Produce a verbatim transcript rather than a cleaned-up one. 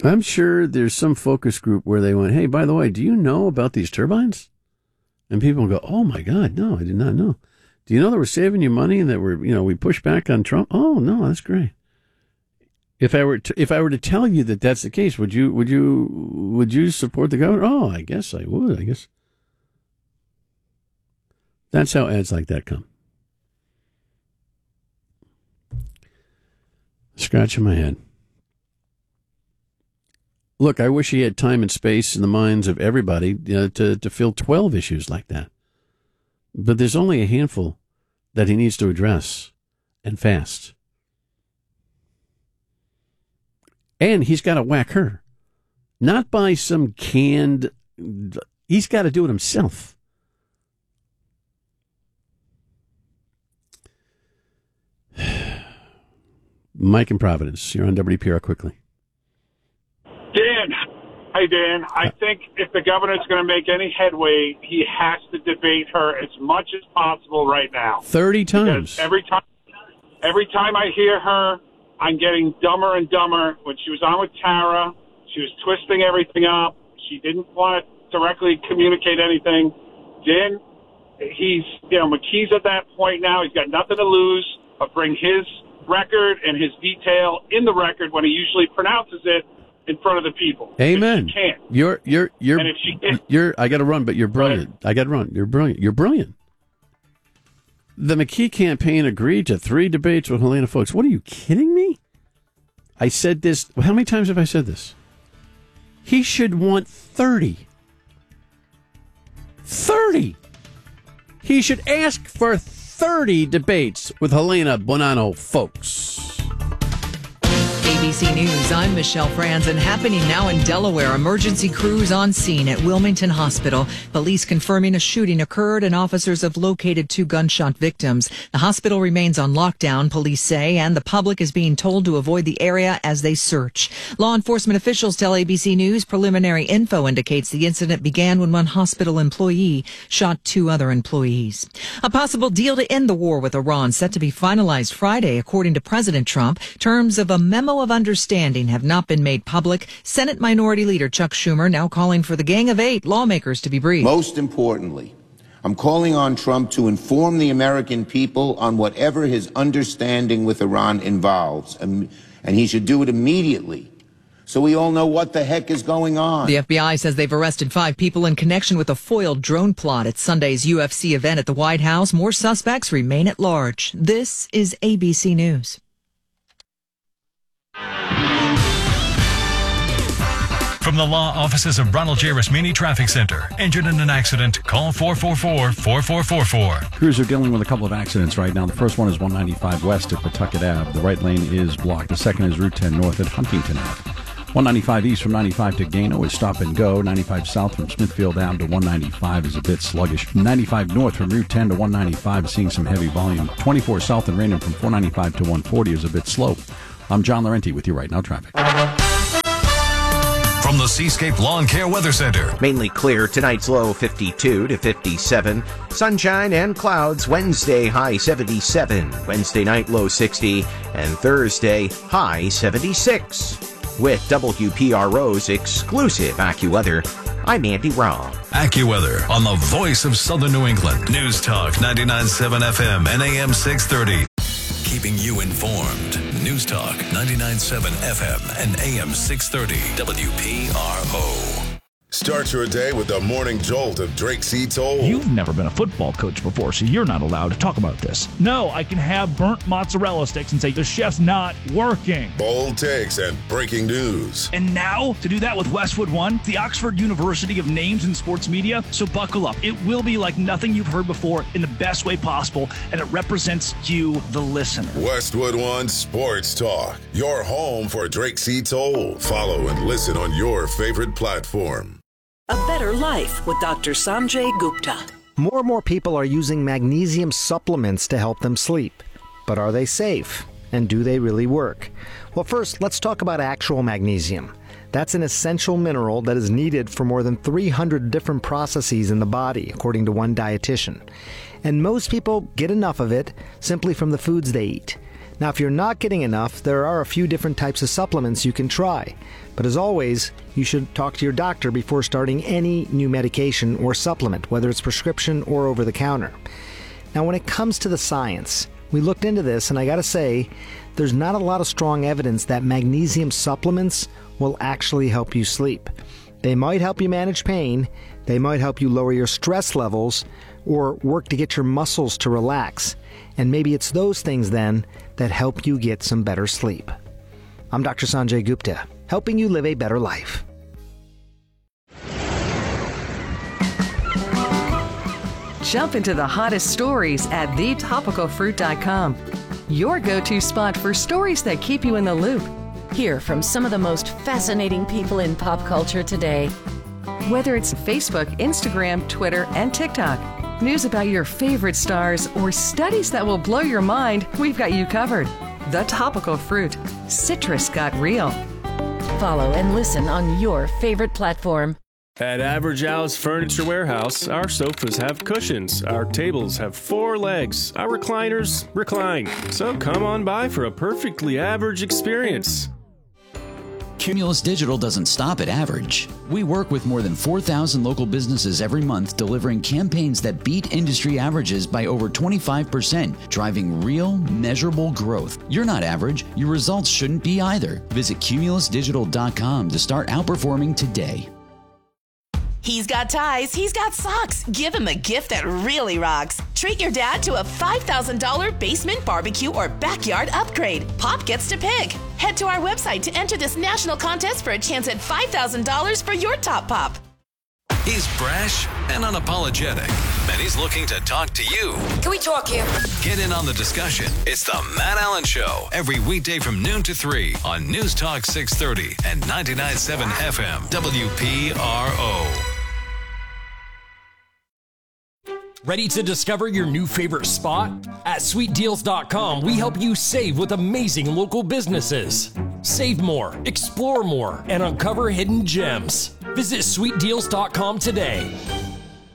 I'm sure there's some focus group where they went, hey, by the way, do you know about these turbines? And people go, oh, my God, no, I did not know. Do you know that we're saving you money and that we're, you know, we push back on Trump? Oh, no, that's great. If I were to, if I were to tell you that that's the case, would you would you would you support the governor? Oh, I guess I would. I guess that's how ads like that come. Scratching my head. Look, I wish he had time and space in the minds of everybody you know, to to fill twelve issues like that. But there's only a handful that he needs to address, and fast. And he's got to whack her. Not by some canned... He's got to do it himself. Mike in Providence, you're on W P R quickly. Dan. Hey, Dan. I think if the governor's going to make any headway, he has to debate her as much as possible right now. thirty times. Because every time, every time I hear her, I'm getting dumber and dumber. When she was on with Tara, she was twisting everything up. She didn't want to directly communicate anything. Dan, he's, you know, McKee's at that point now. He's got nothing to lose but bring his record and his detail in the record when he usually pronounces it in front of the people. Amen. If she can't. You're, you're, you're, and if she can't, you're, I got to run, but you're brilliant. I got to run. You're brilliant. You're brilliant. The McKee campaign agreed to three debates with Helena Foulkes. What are you kidding me? I said this. How many times have I said this? He should want thirty. thirty. He should ask for thirty debates with Helena Bonanno Foulkes. A B C News, I'm Michelle Franzen. Happening now in Delaware. Emergency crews on scene at Wilmington Hospital. Police confirming a shooting occurred and officers have located two gunshot victims. The hospital remains on lockdown, police say, and the public is being told to avoid the area as they search. Law enforcement officials tell A B C News preliminary info indicates the incident began when one hospital employee shot two other employees. A possible deal to end the war with Iran set to be finalized Friday, according to President Trump. Terms of a memo of understanding have not been made public. Senate Minority Leader Chuck Schumer now calling for the Gang of Eight lawmakers to be briefed. Most importantly, I'm calling on Trump to inform the American people on whatever his understanding with Iran involves, and he should do it immediately, so we all know what the heck is going on. The F B I says they've arrested five people in connection with a foiled drone plot at Sunday's U F C event at the White House. More suspects remain at large. This is A B C News. From the law offices of Ronald J. Rasmini Traffic Center. Injured in an accident? Call four four four, four four four four. Crews are dealing with a couple of accidents right now. The first one is one ninety-five west at Pawtucket Avenue. The right lane is blocked. The second is Route ten north at Huntington Avenue. one ninety-five east from ninety-five to Gano is stop and go. ninety-five south from Smithfield Avenue to one ninety-five is a bit sluggish. ninety-five north from Route ten to one ninety-five is seeing some heavy volume. twenty-four south and Raynham from four ninety-five to one forty is a bit slow. I'm John Laurenti with you right now, traffic. From the Seascape Lawn Care Weather Center. Mainly clear. Tonight's low fifty-two to fifty-seven. Sunshine and clouds. Wednesday high seventy-seven. Wednesday night low sixty. And Thursday high seventy-six. With W P R O's exclusive AccuWeather, I'm Andy Robb. AccuWeather on the voice of Southern New England. News Talk ninety-nine point seven F M and A M six thirty. Keeping you informed. News Talk ninety-nine point seven F M and A M six thirty W P R O. Start your day with the morning jolt of Drake C. Toll. You've never been a football coach before, so you're not allowed to talk about this. No, I can have burnt mozzarella sticks and say the chef's not working. Bold takes and breaking news. And now, to do that with Westwood One, the Oxford University of Names in Sports Media. So buckle up. It will be like nothing you've heard before in the best way possible, and it represents you, the listener. Westwood One Sports Talk, your home for Drake C. Toll. Follow and listen on your favorite platform. A better life with Doctor Sanjay Gupta. More and more people are using magnesium supplements to help them sleep. But are they safe? And do they really work? Well, first, let's talk about actual magnesium. That's an essential mineral that is needed for more than three hundred different processes in the body, according to one dietitian. And most people get enough of it simply from the foods they eat. Now, if you're not getting enough, there are a few different types of supplements you can try. But as always, you should talk to your doctor before starting any new medication or supplement, whether it's prescription or over the counter. Now, when it comes to the science, we looked into this, and I gotta say, there's not a lot of strong evidence that magnesium supplements will actually help you sleep. They might help you manage pain, they might help you lower your stress levels, or work to get your muscles to relax. And maybe it's those things then that help you get some better sleep. I'm Doctor Sanjay Gupta, helping you live a better life. Jump into the hottest stories at the topical fruit dot com. Your go-to spot for stories that keep you in the loop. Hear from some of the most fascinating people in pop culture today. Whether it's Facebook, Instagram, Twitter, and TikTok, news about your favorite stars, or studies that will blow your mind, we've got you covered. The Topical Fruit. Citrus got real. Follow and listen on your favorite platform. At Average Al's Furniture Warehouse, our sofas have cushions, our tables have four legs, our recliners recline. So come on by for a perfectly average experience. Cumulus Digital doesn't stop at average. We work with more than four thousand local businesses every month, delivering campaigns that beat industry averages by over twenty-five percent, driving real, measurable growth. You're not average. Your results shouldn't be either. Visit cumulus digital dot com to start outperforming today. He's got ties, he's got socks. Give him a gift that really rocks. Treat your dad to a five thousand dollars basement, barbecue, or backyard upgrade. Pop gets to pick. Head to our website to enter this national contest for a chance at five thousand dollars for your top pop. He's brash and unapologetic, and he's looking to talk to you. Can we talk here? Get in on the discussion. It's the Matt Allen Show, every weekday from noon to three on News Talk six thirty and ninety-nine point seven F M W P R O. Ready to discover your new favorite spot? At sweet deals dot com, we help you save with amazing local businesses. Save more, explore more, and uncover hidden gems. Visit sweet deals dot com today.